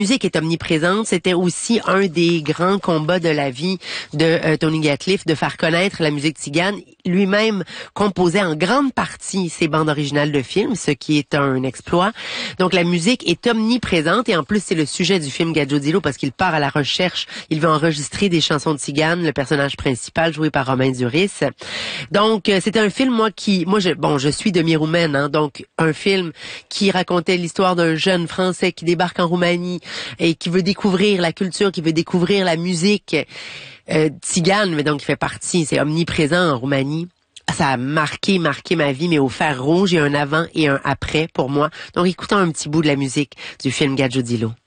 musique est omniprésente. C'était aussi un des grands combats de la vie de Tony Gatliff, de faire connaître la musique tzigane. Lui-même composait en grande partie ses bandes originales de films, ce qui est un exploit. Donc la musique est omniprésente et en plus c'est le sujet du film Gadjo Dilo parce qu'il part à la recherche. Il veut enregistrer des chansons de tziganes, le personnage principal joué par Romain Duris. Donc c'était un film je suis demi-roumaine, hein, donc un film qui racontait l'histoire d'un jeune Français qui débarque en Roumanie et qui veut découvrir la culture, qui veut découvrir la musique tzigane, mais donc il fait partie, c'est omniprésent en Roumanie. Ça a marqué ma vie, mais au fer rouge, il y a un avant et un après pour moi. Donc écoutons un petit bout de la musique du film Gadjo Dilo.